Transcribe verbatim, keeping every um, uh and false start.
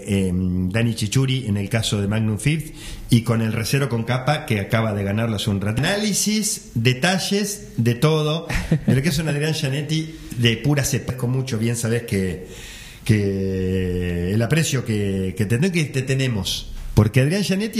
eh, Dani Chichuri en el caso de Magnum Fifth, y con el recero con capa que acaba de ganarlo hace un rato. Análisis, detalles de todo, de lo que es un Adrián Gianetti de pura cepa. Con mucho, bien sabes que, que el aprecio que, que, te, que te tenemos, porque Adrián Gianetti